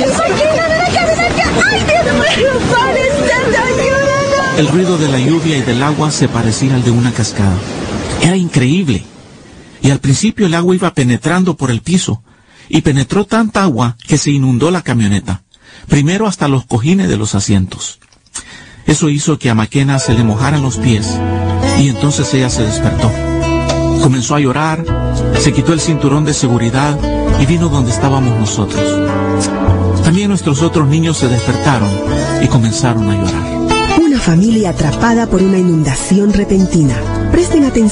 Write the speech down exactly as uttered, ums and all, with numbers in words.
El ruido de la lluvia y del agua se parecía al de una cascada. Era increíble. Y al principio el agua iba penetrando por el piso, y penetró tanta agua que se inundó la camioneta, primero hasta los cojines de los asientos. Eso hizo que a McKenna se le mojaran los pies, y entonces ella se despertó. Comenzó a llorar, se quitó el cinturón de seguridad y vino donde estábamos nosotros. También nuestros otros niños se despertaron y comenzaron a llorar. Una familia atrapada por una inundación repentina. Presten atención.